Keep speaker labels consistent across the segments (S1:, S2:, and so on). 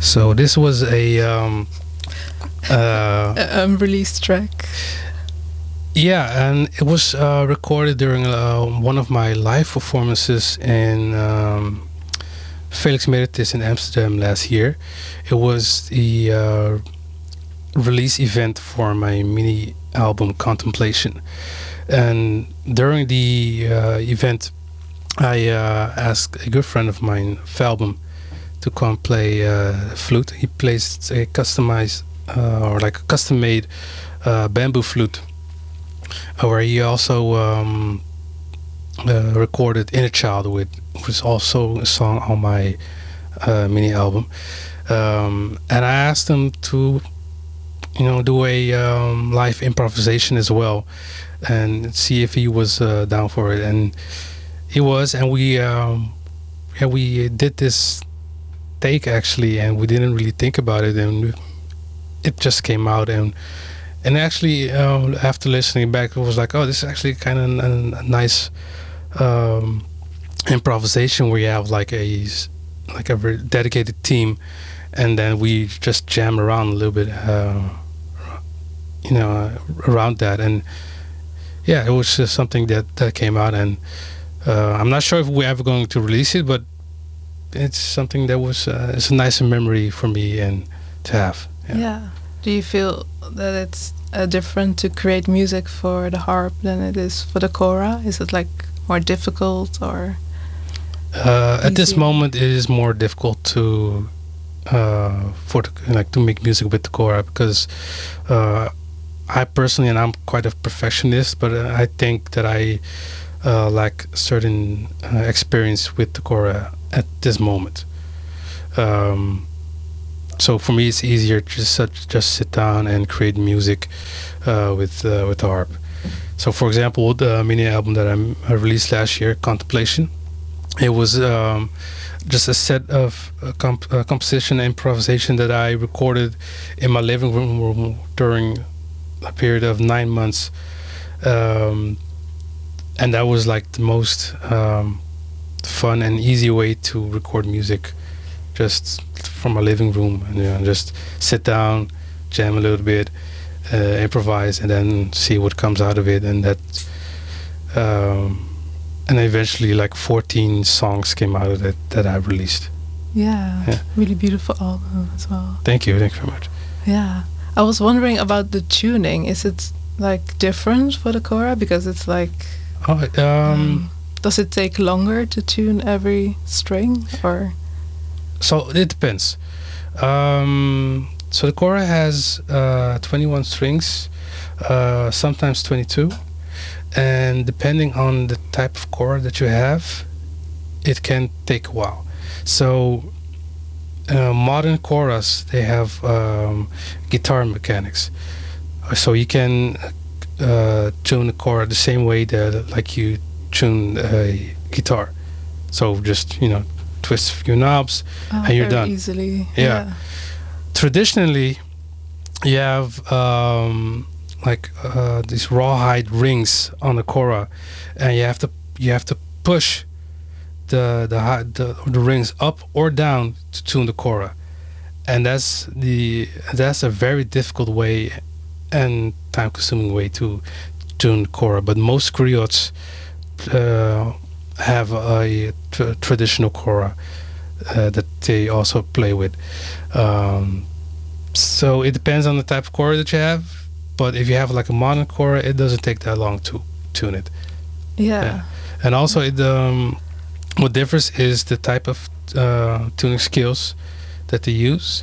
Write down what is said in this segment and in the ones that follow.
S1: So this was
S2: Unreleased track.
S1: yeah, and it was recorded during one of my live performances in Felix Meritis in Amsterdam last year. It was the release event for my mini album Contemplation, and during the event, I asked a good friend of mine, Falbum, to come play flute. He plays a customized or like a custom-made bamboo flute, where he also recorded Inner Child with, which is also a song on my mini album. And I asked him to, do a live improvisation as well, and see if he was down for it. And he was, and we did this take actually, and we didn't really think about it, and it just came out. And actually, after listening back, it was like, oh, this is actually kind of a nice improvisation where you have like a very dedicated team, and then we just jam around a little bit, around that. And yeah, it was just something that came out, and I'm not sure if we're ever going to release it, but it's something that was it's a nice memory for me and to have.
S2: Yeah. Do you feel that it's different to create music for the harp than it is for the kora? Is it like more difficult or?
S1: At this moment, it is more difficult to to make music with the kora, because I personally, and I'm quite a perfectionist, but I think that I lack certain experience with the kora at this moment. So for me, it's easier to just sit down and create music with the harp. So, for example, the mini album that I released last year, Contemplation, it was just a set of composition and improvisation that I recorded in my living room during a period of 9 months, and that was like the most fun and easy way to record music, just from my living room, and just sit down, jam a little bit, improvise, and then see what comes out of it. And that, and eventually, like 14 songs came out of it that I released.
S2: Yeah, really beautiful album as well.
S1: Thank you very much.
S2: Yeah, I was wondering about the tuning. Is it like different for the kora, because it's like? Does it take longer to tune every string, or?
S1: So it depends. So the kora has 21 strings, sometimes 22, and depending on the type of kora that you have, it can take a while. So modern koras, they have guitar mechanics, so you can tune the kora the same way that like you tune a guitar. So just twist a few knobs and you're done
S2: easily.
S1: Yeah. Traditionally, you have these rawhide rings on the kora, and you have to push the rings up or down to tune the kora, and that's a very difficult way and time-consuming way to tune the kora. But most griots have a traditional kora that they also play with. So it depends on the type of kora that you have, but if you have like a modern kora, it doesn't take that long to tune it.
S2: Yeah.
S1: And also what differs is the type of tuning skills that they use.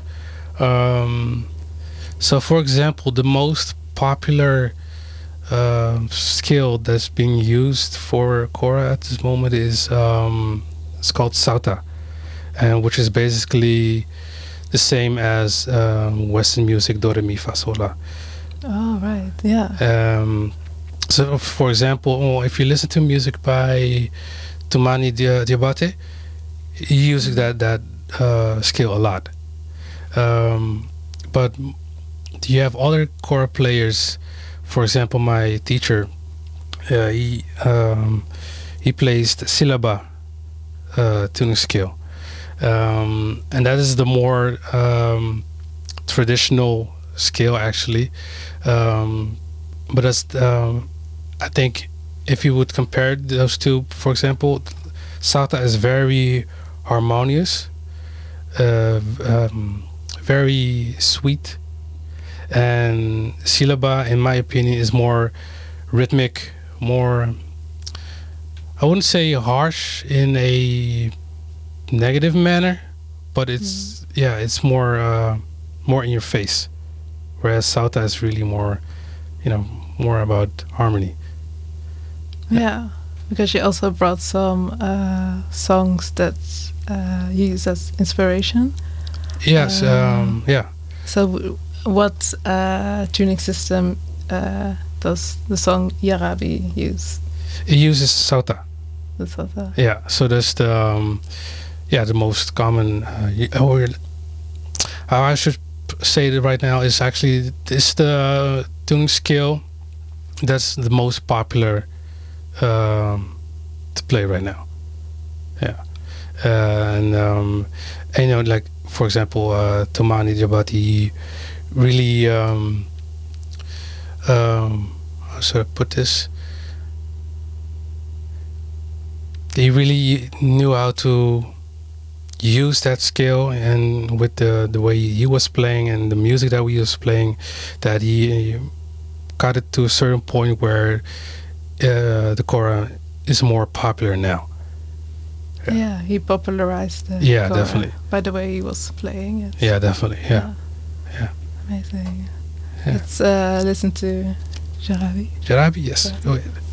S1: So for example, the most popular skill that's being used for kora at this moment is it's called sauta, and which is basically the same as Western music, do re mi fa sol la.
S2: Oh right, yeah.
S1: So for example, if you listen to music by Toumani Diabaté, he uses that skill a lot. But you have other kora players. For example, my teacher, he plays the syllaba tuning skill, and that is the more traditional scale actually. But that's I think if you would compare those two, for example, Sauta is very harmonious, very sweet, and Silaba, in my opinion, is more rhythmic, more, I wouldn't say harsh in a negative manner, but it's it's more in your face, whereas Sauta is really more, more about harmony.
S2: Yeah, because you also brought some songs that you use as inspiration.
S1: Yes, yeah.
S2: So, what tuning system does the song Yarabi use?
S1: It uses Sauta.
S2: The Sauta.
S1: Yeah, so that's the the most common. Or how I should say it right now is actually this the tuning scale that's the most popular to play right now. Yeah, and like for example, Tomani Jabati really how should I put this? He really knew how to use that scale, and with the way he was playing and the music that we was playing, that he got it to a certain point where the kora is more popular now.
S2: Yeah, he popularized the kora
S1: definitely
S2: by the way he was playing it.
S1: Yeah, definitely. Yeah.
S2: Amazing.
S1: Yeah.
S2: Let's listen to Jarabi.
S1: Jarabi, yes. Go ahead.